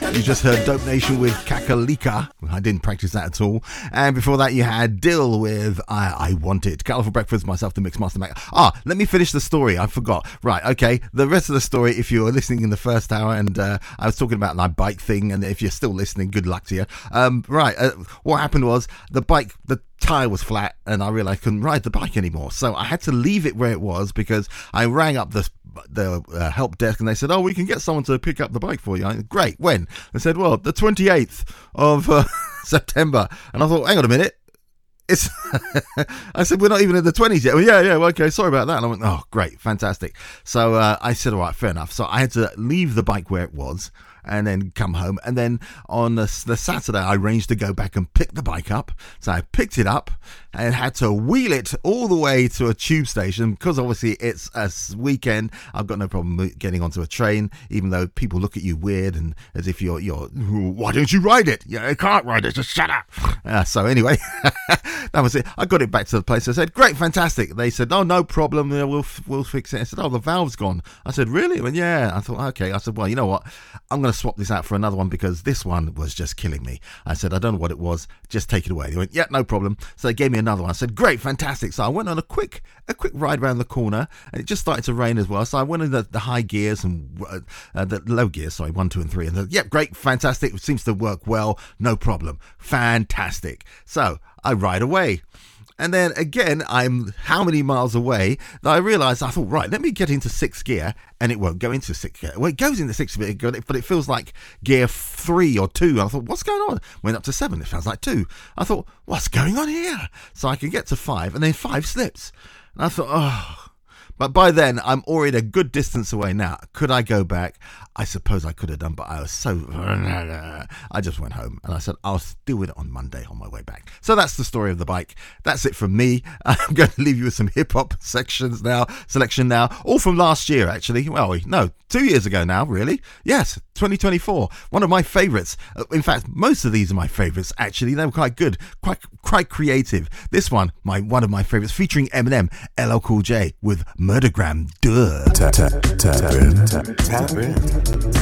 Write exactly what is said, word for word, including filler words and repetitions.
You just heard Dope Nation with Kakalika. I didn't practice that at all. And before that, you had Dill with I, I Want It. Colourful Breakfast, myself, the Mixmaster Mac. Ah, let me finish the story. I forgot. Right, okay. The rest of the story, if you were listening in the first hour, and uh, I was talking about my bike thing, and if you're still listening, good luck to you. Um, right, uh, what happened was the bike, the tyre was flat, and I realised I couldn't ride the bike anymore. So I had to leave it where it was because I rang up the the uh, help desk and they said, oh, we can get someone to pick up the bike for you. I, Great, when? They said, well, the twenty-eighth of uh, September. And I thought, hang on a minute. It's I said, we're not even in the twenties yet. Well, yeah, yeah, well, okay, sorry about that. And I went, oh, great, fantastic. So uh, I said, all right, fair enough. So I had to leave the bike where it was and then come home. And then on the, the Saturday, I arranged to go back and pick the bike up. So I picked it up and had to wheel it all the way to a tube station because obviously it's a weekend. I've got no problem getting onto a train, even though people look at you weird and as if you're, you're why don't you ride it? Yeah, I can't ride it, just shut up. Uh, so anyway, that was it. I got it back to the place. I said, great, fantastic. They said, oh, no problem. We'll we'll fix it. I said, oh, the valve's gone. I said, really? I went, yeah. I thought, okay. I said, well, you know what? I'm going to swap this out for another one because this one was just killing me. I said, I don't know what it was. Just take it away. They went, yeah, no problem. So they gave me another one. I said, great, fantastic. So I went on a quick a quick ride around the corner and it just started to rain as well. So I went in the, the high gears and uh, uh, the low gears, sorry, one, two and three. And the, yeah, great, fantastic. It seems to work well. No problem. Fantastic. So I ride away. And then again, I'm how many miles away that I realised, I thought, right, let me get into sixth gear, and it won't go into sixth gear. Well, it goes into sixth gear, but it feels like gear three or two. I thought, what's going on? Went up to seven, it sounds like two. I thought, what's going on here? So I can get to five, and then five slips. And I thought, oh. But by then, I'm already a good distance away now. Could I go back? I suppose I could have done, but I was so... I just went home and I said, I'll do it on Monday on my way back. So that's the story of the bike. That's it from me. I'm going to leave you with some hip-hop sections now, selection now. All from last year, actually. Well, no, two years ago now, really. Yes, twenty twenty-four. One of my favourites. In fact, most of these are my favourites, actually. They were quite good, quite quite creative. This one, my one of my favourites, featuring Eminem, L L Cool J with Murdergram. Duh. Tap, tap, tap in. Tap, tap in.